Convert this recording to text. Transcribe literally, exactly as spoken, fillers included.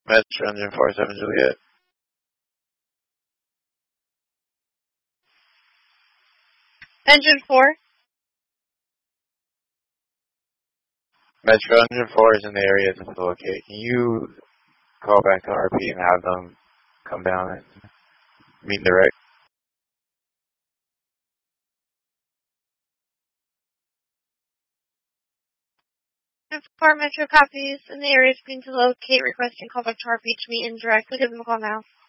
Metro Engine four seven Juliet. Engine four. Metro Engine four is in the area to locate. Can you call back to R P and have them come down and meet the wreck? Engine four Metro copies. In the area is being to locate. Requesting call back to R P to meet in direct. We'll give them a call now.